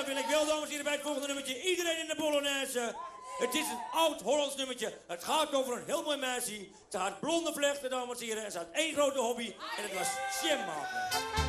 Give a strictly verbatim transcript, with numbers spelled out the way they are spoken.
wil ik wel, dames en heren, bij het volgende nummertje. Iedereen in de Polonaise. Het is een oud-Hollands nummertje. Het gaat over een heel mooi meisje. Ze had blonde vlechten, dames en heren. En ze had één grote hobby. En dat was jam maken.